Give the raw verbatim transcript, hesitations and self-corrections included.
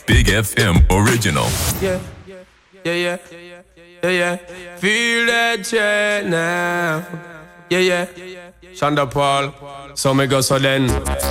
Big F M original. Yeah, yeah, yeah, yeah, yeah. Feel that check now. Yeah, yeah. Shonda Paul, so me go so then.